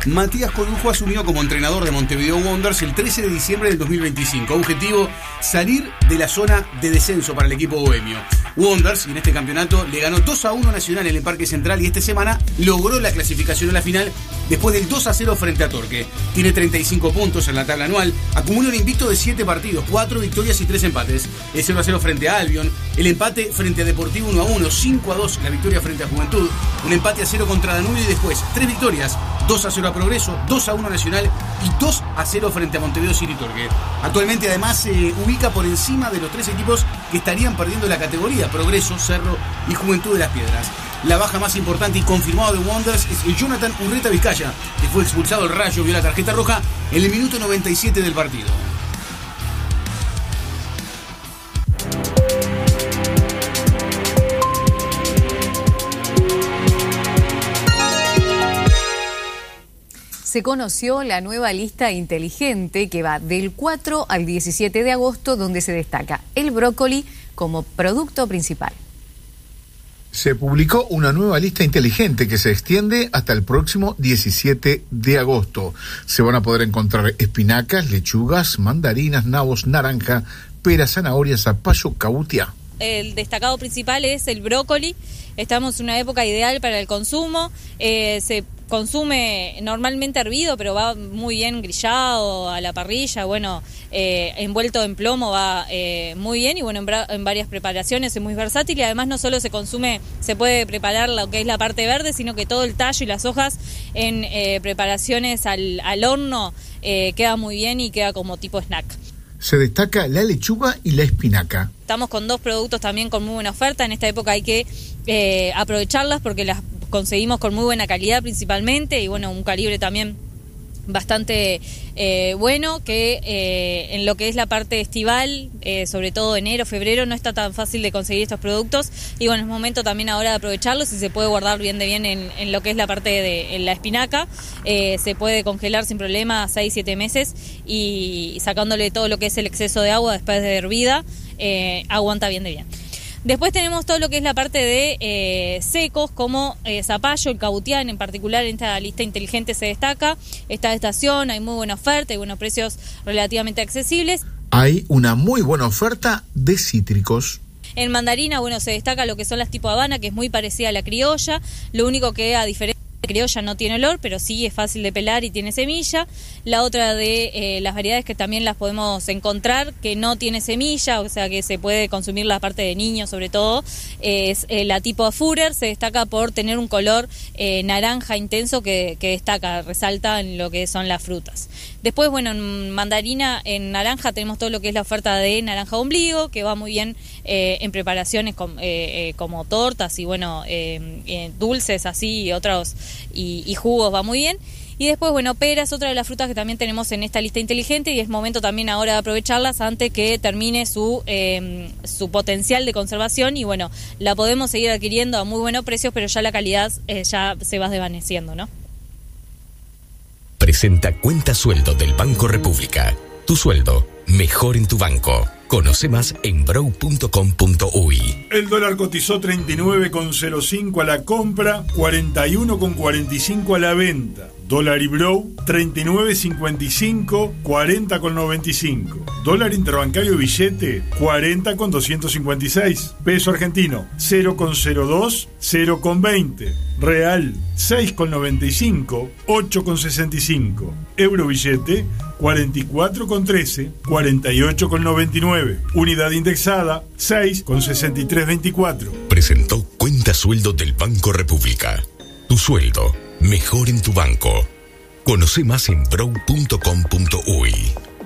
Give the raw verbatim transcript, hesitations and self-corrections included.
Matías Corujo asumió como entrenador de Montevideo Wanderers el trece de diciembre del dos mil veinticinco. Objetivo, salir de la zona de descenso para el equipo bohemio. Wanderers, en este campeonato, le ganó dos a uno a Nacional en el Parque Central y esta semana logró la clasificación a la final después del dos a cero frente a Torque. Tiene treinta y cinco puntos en la tabla anual, acumula un invicto de siete partidos, cuatro victorias y tres empates. El cero a cero frente a Albion, el empate frente a Deportivo uno a uno, cinco a dos la victoria frente a Juventud, un empate a cero contra Danubio y después tres victorias, dos a cero a Progreso, dos a uno a Nacional y dos a cero frente a Montevideo City Torque. Actualmente además se ubica por encima de los tres equipos que estarían perdiendo la categoría: Progreso, Cerro y Juventud de las Piedras. La baja más importante y confirmada de Wanderers es el Jonathan Urreta Vizcaya, que fue expulsado del Rayo, vio la tarjeta roja en el minuto noventa y siete del partido. Se conoció la nueva lista inteligente que va del cuatro al diecisiete de agosto, donde se destaca el brócoli como producto principal. Se publicó una nueva lista inteligente que se extiende hasta el próximo diecisiete de agosto. Se van a poder encontrar espinacas, lechugas, mandarinas, nabos, naranja, peras, zanahorias, zapallo, cabutia. El destacado principal es el brócoli. Estamos en una época ideal para el consumo. Eh, se consume normalmente hervido, pero va muy bien grillado a la parrilla, bueno, eh, envuelto en plomo va eh, muy bien y bueno, en, bra- en varias preparaciones es muy versátil y además no solo se consume, se puede preparar lo que es la parte verde, sino que todo el tallo y las hojas en eh, preparaciones al, al horno eh, queda muy bien y queda como tipo snack. Se destaca la lechuga y la espinaca. Estamos con dos productos también con muy buena oferta. En esta época hay que eh, aprovecharlas porque las conseguimos con muy buena calidad principalmente y bueno, un calibre también bastante eh, bueno, que eh, en lo que es la parte estival, eh, sobre todo enero, febrero, no está tan fácil de conseguir estos productos y bueno, es momento también ahora de aprovecharlos y se puede guardar bien de bien en, en lo que es la parte de en la espinaca, eh, se puede congelar sin problema seis siete meses y sacándole todo lo que es el exceso de agua después de hervida, eh, aguanta bien de bien. Después tenemos todo lo que es la parte de eh, secos, como eh, zapallo, el cabutián en particular, en esta lista inteligente se destaca. Esta estación hay muy buena oferta y buenos precios relativamente accesibles. Hay una muy buena oferta de cítricos. En mandarina, bueno, se destaca lo que son las tipo Habana, que es muy parecida a la criolla. Lo único que a diferencia de criolla no tiene olor, pero sí es fácil de pelar y tiene semilla. La otra de eh, las variedades que también las podemos encontrar, que no tiene semilla, o sea que se puede consumir la parte de niños sobre todo, es eh, la tipo Afurer, se destaca por tener un color eh, naranja intenso que, que destaca, resalta en lo que son las frutas. Después, bueno, en mandarina, en naranja tenemos todo lo que es la oferta de naranja ombligo, que va muy bien eh, en preparaciones com, eh, eh, como tortas y bueno, eh, eh, dulces así y otros y, y jugos, va muy bien. Y después, bueno, pera es otra de las frutas que también tenemos en esta lista inteligente y es momento también ahora de aprovecharlas antes que termine su eh, su potencial de conservación y bueno, la podemos seguir adquiriendo a muy buenos precios, pero ya la calidad eh, ya se va desvaneciendo, ¿no? Presenta Cuenta Sueldo del Banco República. Tu sueldo, mejor en tu banco. Conoce más en brow punto com punto uy. El dólar cotizó treinta y nueve con cero cinco a la compra, cuarenta y uno con cuarenta y cinco a la venta. Dólar y Brow, treinta y nueve cincuenta y cinco, cuarenta con noventa y cinco. Dólar interbancario billete, cuarenta con doscientos cincuenta y seis. Peso argentino, cero con cero dos, cero con veinte. Real, seis con noventa y cinco, ocho con sesenta y cinco. Euro billete, cuarenta y cuatro con trece, cuarenta y ocho con noventa y nueve. Unidad indexada, seis con sesenta y tres veinticuatro. Presentó Cuenta Sueldo del Banco República. Tu sueldo, mejor en tu banco. Conoce más en brow punto com punto uy.